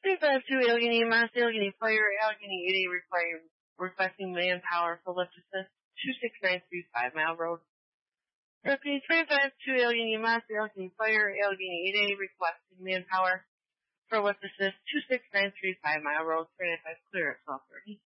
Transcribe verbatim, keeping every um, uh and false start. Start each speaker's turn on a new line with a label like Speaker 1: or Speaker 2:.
Speaker 1: three five two Allegheny, Mass, Allegheny Fire, Allegheny eight A requiring, requesting manpower for lift assist, two six nine three five Mile Road. Deputy three five two Allegheny, Mass, Allegheny Fire, Allegheny eight A requesting manpower for lift assist, two six nine three five Mile Road, three nine five clear at twelve thirty.